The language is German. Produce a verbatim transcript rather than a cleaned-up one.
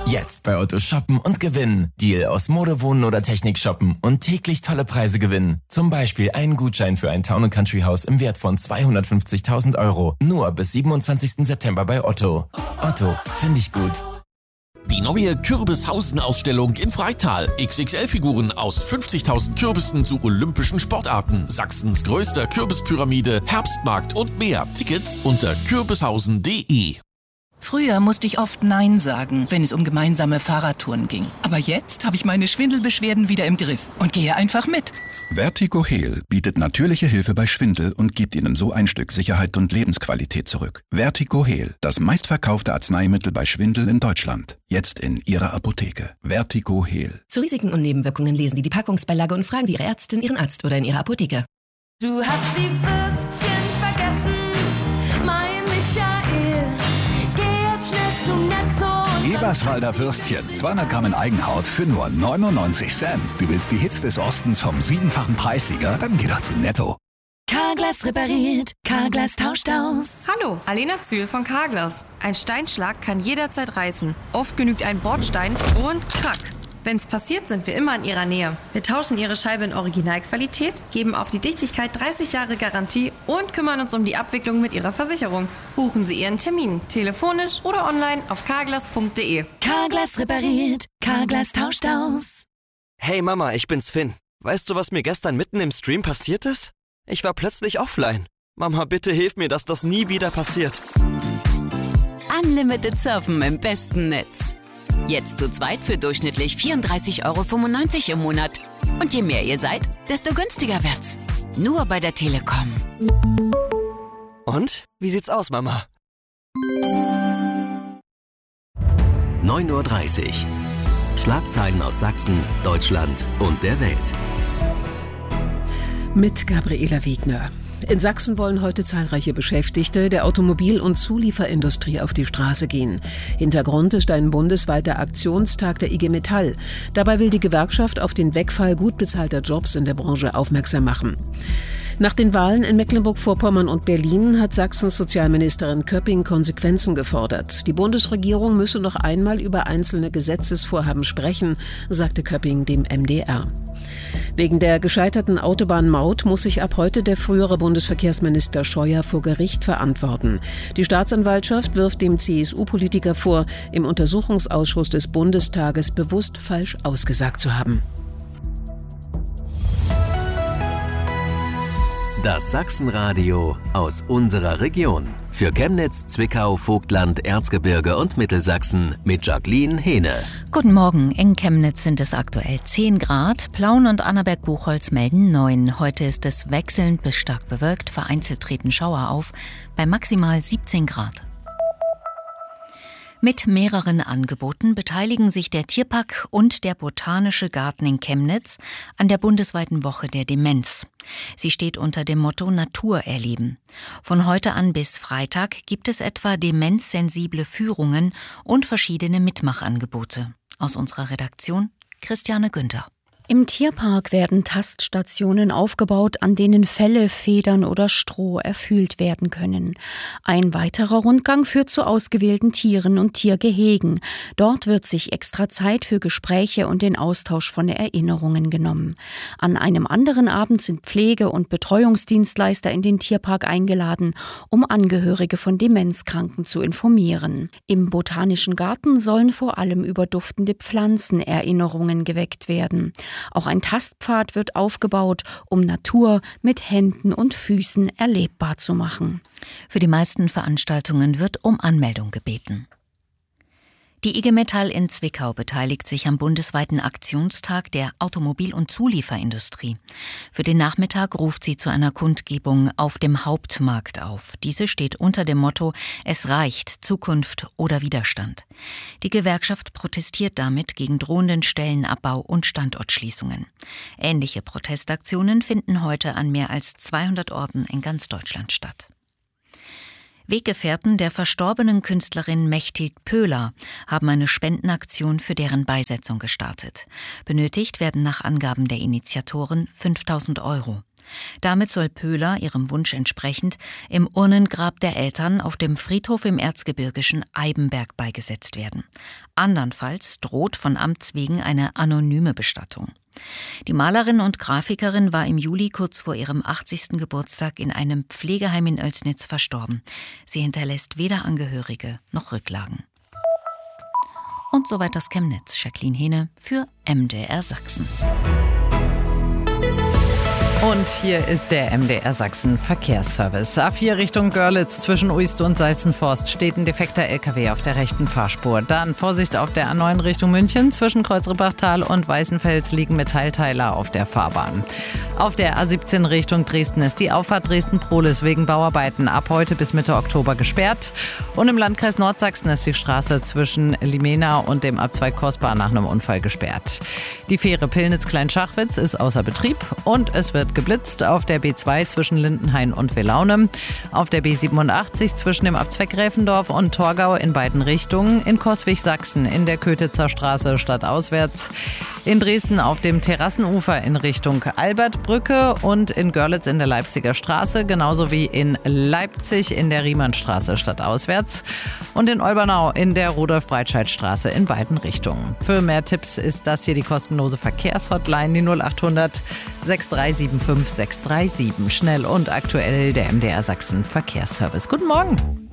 Jetzt bei Otto shoppen und gewinnen. Deal aus Mode, Wohnen oder Technik shoppen und täglich tolle Preise gewinnen. Zum Beispiel einen Gutschein für ein Town and Country Haus im Wert von zweihundertfünfzigtausend Euro. Nur bis siebenundzwanzigsten September bei Otto. Otto, finde ich gut. Die neue Kürbishausen-Ausstellung in Freital. X X L-Figuren aus fünfzigtausend Kürbissen zu olympischen Sportarten. Sachsens größter Kürbispyramide, Herbstmarkt und mehr. Tickets unter kürbishausen punkt de. Früher musste ich oft Nein sagen, wenn es um gemeinsame Fahrradtouren ging. Aber jetzt habe ich meine Schwindelbeschwerden wieder im Griff und gehe einfach mit. Vertigo Heal bietet natürliche Hilfe bei Schwindel und gibt Ihnen so ein Stück Sicherheit und Lebensqualität zurück. Vertigo Heal, das meistverkaufte Arzneimittel bei Schwindel in Deutschland. Jetzt in Ihrer Apotheke. Vertigo Heal. Zu Risiken und Nebenwirkungen lesen Sie die Packungsbeilage und fragen Sie Ihre Ärztin, Ihren Arzt oder in Ihrer Apotheke. Du hast die Würstchen vergessen, mein Michael. Geh jetzt schnell zu Netto. Eberswalder Würstchen, zweihundert Gramm in Eigenhaut für nur neunundneunzig Cent. Du willst die Hits des Ostens vom siebenfachen Preissieger? Dann geh doch zu Netto. Carglass repariert, Carglass tauscht aus. Hallo, Alena Zühl von Carglass. Ein Steinschlag kann jederzeit reißen. Oft genügt ein Bordstein und krack. Wenn's passiert, sind wir immer in Ihrer Nähe. Wir tauschen Ihre Scheibe in Originalqualität, geben auf die Dichtigkeit dreißig Jahre Garantie und kümmern uns um die Abwicklung mit Ihrer Versicherung. Buchen Sie Ihren Termin, telefonisch oder online auf carglass punkt de. Carglass repariert, Carglass tauscht aus. Hey Mama, ich bin's Finn. Weißt du, was mir gestern mitten im Stream passiert ist? Ich war plötzlich offline. Mama, bitte hilf mir, dass das nie wieder passiert. Unlimited Surfen im besten Netz. Jetzt zu zweit für durchschnittlich vierunddreißig Euro fünfundneunzig im Monat. Und je mehr ihr seid, desto günstiger wird's. Nur bei der Telekom. Und? Wie sieht's aus, Mama? neun Uhr dreißig. Schlagzeilen aus Sachsen, Deutschland und der Welt. Mit Gabriela Wegner. In Sachsen wollen heute zahlreiche Beschäftigte der Automobil- und Zulieferindustrie auf die Straße gehen. Hintergrund ist ein bundesweiter Aktionstag der I G Metall. Dabei will die Gewerkschaft auf den Wegfall gut bezahlter Jobs in der Branche aufmerksam machen. Nach den Wahlen in Mecklenburg-Vorpommern und Berlin hat Sachsens Sozialministerin Köpping Konsequenzen gefordert. Die Bundesregierung müsse noch einmal über einzelne Gesetzesvorhaben sprechen, sagte Köpping dem M D R. Wegen der gescheiterten Autobahnmaut muss sich ab heute der frühere Bundesverkehrsminister Scheuer vor Gericht verantworten. Die Staatsanwaltschaft wirft dem C S U-Politiker vor, im Untersuchungsausschuss des Bundestages bewusst falsch ausgesagt zu haben. Das Sachsenradio aus unserer Region. Für Chemnitz, Zwickau, Vogtland, Erzgebirge und Mittelsachsen mit Jacqueline Hehne. Guten Morgen. In Chemnitz sind es aktuell zehn Grad. Plauen und Annaberg-Buchholz melden neun. Heute ist es wechselnd bis stark bewölkt. Vereinzelt treten Schauer auf bei maximal siebzehn Grad. Mit mehreren Angeboten beteiligen sich der Tierpark und der Botanische Garten in Chemnitz an der bundesweiten Woche der Demenz. Sie steht unter dem Motto Natur erleben. Von heute an bis Freitag gibt es etwa demenzsensible Führungen und verschiedene Mitmachangebote. Aus unserer Redaktion Christiane Günther. Im Tierpark werden Taststationen aufgebaut, an denen Felle, Federn oder Stroh erfühlt werden können. Ein weiterer Rundgang führt zu ausgewählten Tieren und Tiergehegen. Dort wird sich extra Zeit für Gespräche und den Austausch von Erinnerungen genommen. An einem anderen Abend sind Pflege- und Betreuungsdienstleister in den Tierpark eingeladen, um Angehörige von Demenzkranken zu informieren. Im Botanischen Garten sollen vor allem über duftende Pflanzen Erinnerungen geweckt werden. Auch ein Tastpfad wird aufgebaut, um Natur mit Händen und Füßen erlebbar zu machen. Für die meisten Veranstaltungen wird um Anmeldung gebeten. Die I G Metall in Zwickau beteiligt sich am bundesweiten Aktionstag der Automobil- und Zulieferindustrie. Für den Nachmittag ruft sie zu einer Kundgebung auf dem Hauptmarkt auf. Diese steht unter dem Motto »Es reicht, Zukunft oder Widerstand«. Die Gewerkschaft protestiert damit gegen drohenden Stellenabbau und Standortschließungen. Ähnliche Protestaktionen finden heute an mehr als zweihundert Orten in ganz Deutschland statt. Weggefährten der verstorbenen Künstlerin Mechthild Pöhler haben eine Spendenaktion für deren Beisetzung gestartet. Benötigt werden nach Angaben der Initiatoren fünftausend Euro. Damit soll Pöhler, ihrem Wunsch entsprechend, im Urnengrab der Eltern auf dem Friedhof im erzgebirgischen Eibenberg beigesetzt werden. Andernfalls droht von Amts wegen eine anonyme Bestattung. Die Malerin und Grafikerin war im Juli kurz vor ihrem achtzigsten Geburtstag in einem Pflegeheim in Oelsnitz verstorben. Sie hinterlässt weder Angehörige noch Rücklagen. Und soweit das Chemnitz. Jacqueline Hehne für M D R Sachsen. Und hier ist der M D R Sachsen Verkehrsservice. A vier Richtung Görlitz zwischen Uist und Salzenforst steht ein defekter L K W auf der rechten Fahrspur. Dann Vorsicht auf der A neun Richtung München. Zwischen Kreuzrippachtal und Weißenfels liegen Metallteiler auf der Fahrbahn. Auf der A siebzehn Richtung Dresden ist die Auffahrt Dresden-Prohlis wegen Bauarbeiten ab heute bis Mitte Oktober gesperrt. Und im Landkreis Nordsachsen ist die Straße zwischen Limena und dem Abzweig Kosbar nach einem Unfall gesperrt. Die Fähre Pillnitz-Kleinschachwitz ist außer Betrieb und es wird geblitzt auf der B zwei zwischen Lindenhain und Welaune, auf der B siebenundachtzig zwischen dem Abzweig Gräfendorf und Torgau in beiden Richtungen, in Coswig-Sachsen in der Kötitzer Straße stadtauswärts, in Dresden auf dem Terrassenufer in Richtung Albertbrücke und in Görlitz in der Leipziger Straße, genauso wie in Leipzig in der Riemannstraße stadtauswärts und in Olbernau in der Rudolf-Breitscheid-Straße in beiden Richtungen. Für mehr Tipps ist das hier die kostenlose Verkehrshotline, die null achthundert sechs drei sieben fünf sechs drei sieben. Schnell und aktuell der M D R Sachsen Verkehrsservice. Guten Morgen.